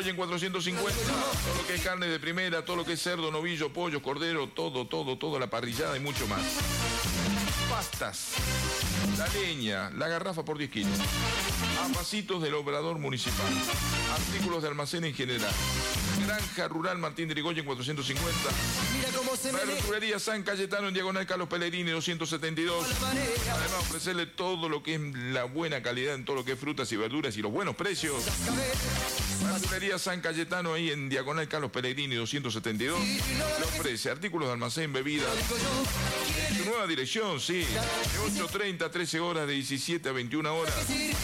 En 450, todo lo que es carne de primera, todo lo que es cerdo, novillo, pollo, cordero, todo, la parrillada y mucho más. Pastas, la leña, la garrafa por 10 kilos. Vasitos del Obrador Municipal. Artículos de almacén en general. Granja Rural Martín de Irigoyen 450. Verdulería San Cayetano en diagonal Carlos Pellegrini 272. Además ofrecerle todo lo que es la buena calidad en todo lo que es frutas y verduras y los buenos precios. Verdulería San Cayetano ahí en diagonal Carlos Pellegrini 272. Le ofrece artículos de almacén, bebidas. En su nueva dirección, sí. De 8:30 a 13 horas, de 17 a 21 horas.